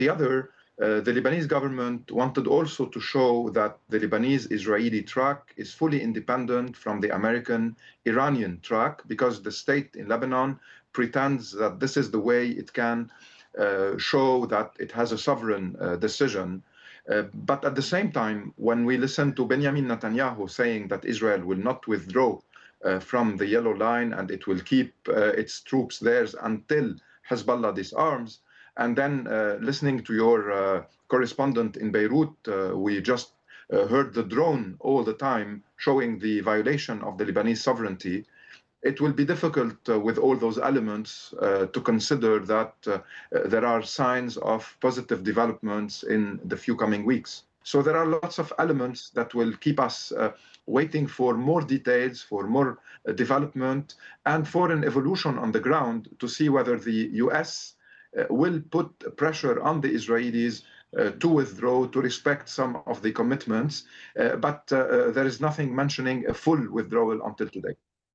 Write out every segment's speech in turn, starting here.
The other, the Lebanese government wanted also to show that the Lebanese-Israeli track is fully independent from the American-Iranian track, because the state in Lebanon pretends that this is the way it can show that it has a sovereign decision. But at the same time, when we listen to Benjamin Netanyahu saying that Israel will not withdraw from the yellow line and it will keep its troops there until Hezbollah disarms, and then listening to your correspondent in Beirut, we just heard the drone all the time showing the violation of the Lebanese sovereignty. It will be difficult with all those elements to consider that there are signs of positive developments in the few coming weeks. So there are lots of elements that will keep us waiting for more details, for more development, and for an evolution on the ground to see whether the US will put pressure on the Israelis to withdraw, to respect some of the commitments. But there is nothing mentioning a full withdrawal until today.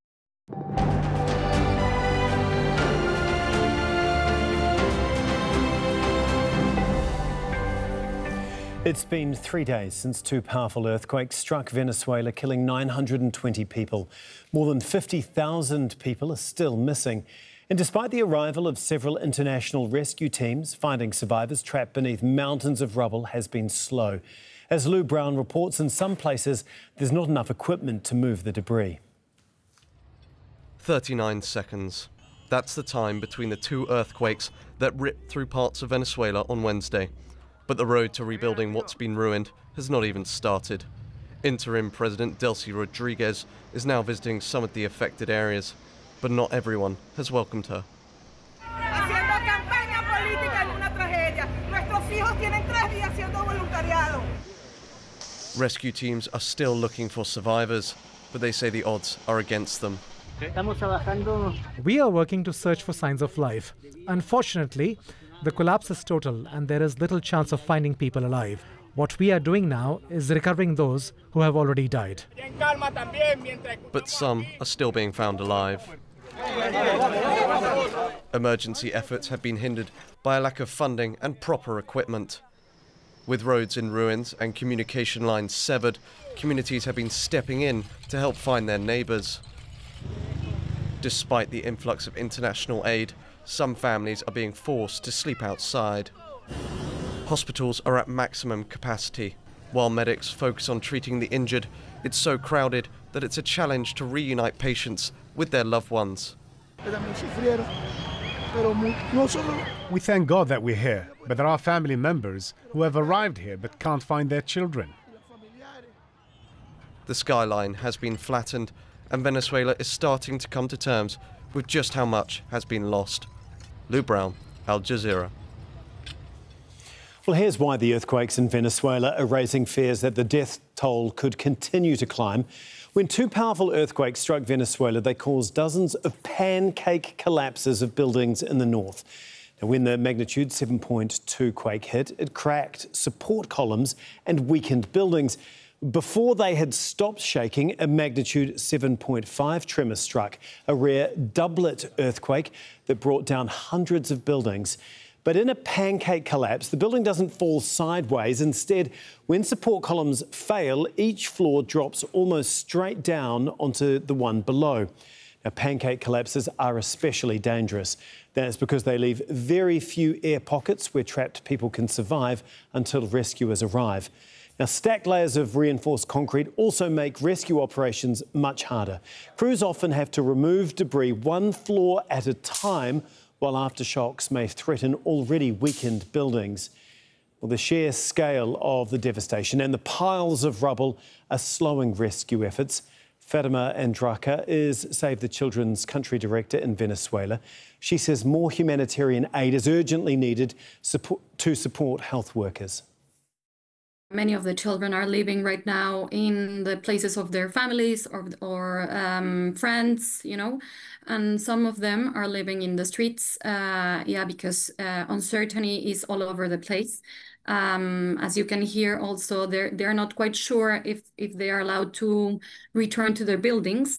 It's been 3 days since two powerful earthquakes struck Venezuela, killing 920 people. More than 50,000 people are still missing. And despite the arrival of several international rescue teams, finding survivors trapped beneath mountains of rubble has been slow. As Lou Brown reports, in some places there's not enough equipment to move the debris. 39 seconds. That's the time between the two earthquakes that ripped through parts of Venezuela on Wednesday. But the road to rebuilding what's been ruined has not even started. Interim President Delcy Rodriguez is now visiting some of the affected areas, but not everyone has welcomed her. Rescue teams are still looking for survivors, but they say the odds are against them. We are working to search for signs of life. Unfortunately, the collapse is total and there is little chance of finding people alive. What we are doing now is recovering those who have already died. But some are still being found alive. Emergency efforts have been hindered by a lack of funding and proper equipment. With roads in ruins and communication lines severed, communities have been stepping in to help find their neighbours. Despite the influx of international aid, some families are being forced to sleep outside. Hospitals are at maximum capacity. While medics focus on treating the injured, it's so crowded that it's a challenge to reunite patients with their loved ones. We thank God that we're here, but there are family members who have arrived here but can't find their children. The skyline has been flattened, and Venezuela is starting to come to terms with just how much has been lost. Lou Brown, Al Jazeera. Well, here's why the earthquakes in Venezuela are raising fears that the death toll could continue to climb. When two powerful earthquakes struck Venezuela, they caused dozens of pancake collapses of buildings in the north. Now, when the magnitude 7.2 quake hit, it cracked support columns and weakened buildings. Before they had stopped shaking, a magnitude 7.5 tremor struck, a rare doublet earthquake that brought down hundreds of buildings. But in a pancake collapse, the building doesn't fall sideways. Instead, when support columns fail, each floor drops almost straight down onto the one below. Now, pancake collapses are especially dangerous. That's because they leave very few air pockets where trapped people can survive until rescuers arrive. Now, stacked layers of reinforced concrete also make rescue operations much harder. Crews often have to remove debris one floor at a time, while aftershocks may threaten already weakened buildings. Well, the sheer scale of the devastation and the piles of rubble are slowing rescue efforts. Fatima Andraka is Save the Children's country director in Venezuela. She says more humanitarian aid is urgently needed to support health workers. Many of the children are living right now in the places of their families or friends, you know, and some of them are living in the streets, because uncertainty is all over the place. As you can hear also, they're not quite sure if they are allowed to return to their buildings.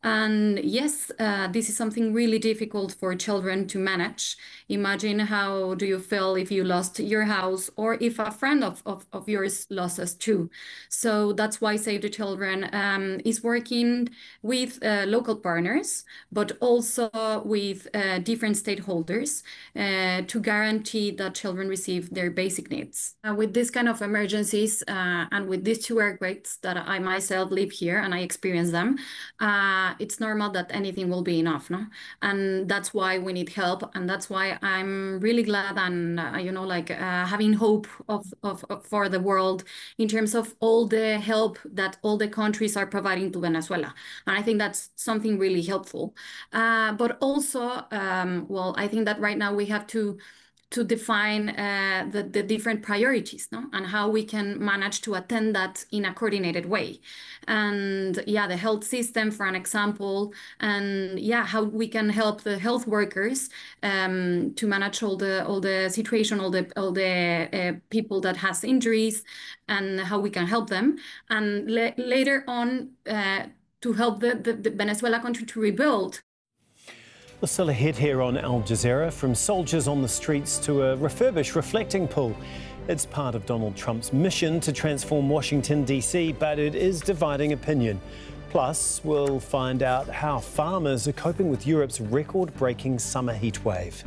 And yes, this is something really difficult for children to manage. Imagine how do you feel if you lost your house, or if a friend of yours loses too. So that's why Save the Children is working with local partners, but also with different stakeholders to guarantee that children receive their basic needs. With this kind of emergencies and with these 2 earthquakes that I myself live here and I experience them, it's normal that anything will be enough, no? And that's why we need help, and that's why I'm really glad and having hope for the world in terms of all the help that all the countries are providing to Venezuela, and I think that's something really helpful. But also, well, I think that right now we have to define the different priorities, no? And how we can manage to attend that in a coordinated way. And yeah, the health system, for an example, and yeah, how we can help the health workers to manage all the situation, all the people that has injuries, and how we can help them. And later on, to help the Venezuela country to rebuild. We're still ahead here on Al Jazeera, from soldiers on the streets to a refurbished reflecting pool. It's part of Donald Trump's mission to transform Washington, D.C., but it is dividing opinion. Plus, we'll find out how farmers are coping with Europe's record-breaking summer heat wave.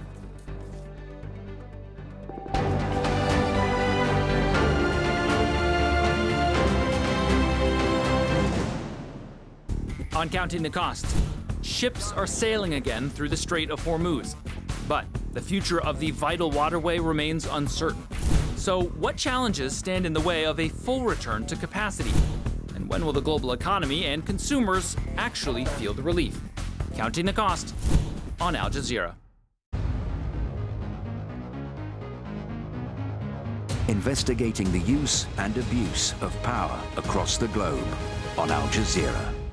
On Counting the Cost, ships are sailing again through the Strait of Hormuz, but the future of the vital waterway remains uncertain. So what challenges stand in the way of a full return to capacity? And when will the global economy and consumers actually feel the relief? Counting the Cost on Al Jazeera. Investigating the use and abuse of power across the globe on Al Jazeera.